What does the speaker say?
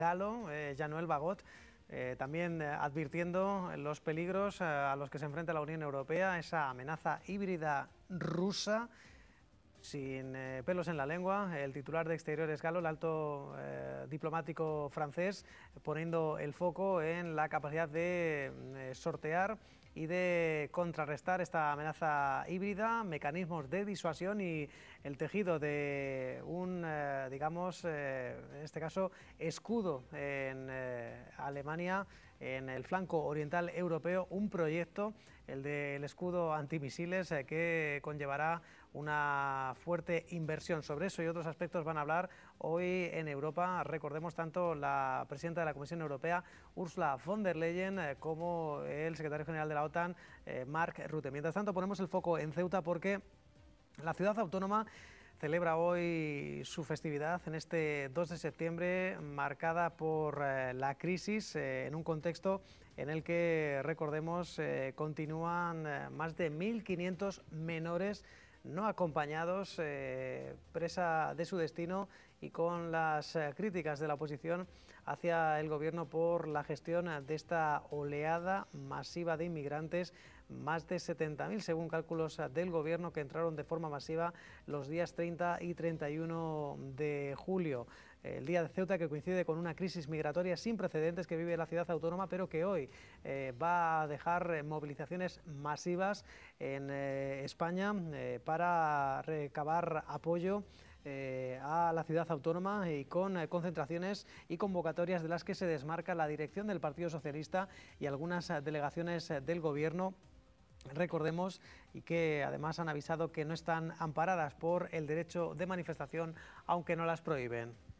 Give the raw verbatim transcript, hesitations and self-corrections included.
Galo, eh, Jean-Noël Bagot, eh, también eh, advirtiendo los peligros eh, a los que se enfrenta la Unión Europea, esa amenaza híbrida rusa. Sin eh, pelos en la lengua, el titular de Exteriores Galo, el alto eh, diplomático francés, poniendo el foco en la capacidad de eh, sortear y de contrarrestar esta amenaza híbrida, mecanismos de disuasión y el tejido de un, eh, digamos, eh, en este caso, escudo en eh, Alemania, en el flanco oriental europeo, un proyecto, el del escudo antimisiles, eh, que conllevará una fuerte inversión. Sobre eso y otros aspectos van a hablar hoy en Europa. Recordemos tanto la presidenta de la Comisión Europea, Ursula von der Leyen, eh, como el secretario general de la OTAN, eh, Mark Rutte. Mientras tanto, ponemos el foco en Ceuta porque la ciudad autónoma celebra hoy su festividad en este dos de septiembre, marcada por eh, la crisis, eh, en un contexto en el que, recordemos, eh, continúan eh, más de mil quinientos menores no acompañados, eh, presa de su destino y con las eh, críticas de la oposición hacia el gobierno por la gestión de esta oleada masiva de inmigrantes, más de setenta mil según cálculos del gobierno, que entraron de forma masiva los días treinta y treinta y uno de julio. El día de Ceuta, que coincide con una crisis migratoria sin precedentes que vive la ciudad autónoma, pero que hoy eh, va a dejar eh, movilizaciones masivas en eh, España eh, para recabar apoyo Eh, a la ciudad autónoma, y con eh, concentraciones y convocatorias de las que se desmarca la dirección del Partido Socialista y algunas eh, delegaciones eh, del Gobierno, recordemos, y que además han avisado que no están amparadas por el derecho de manifestación, aunque no las prohíben.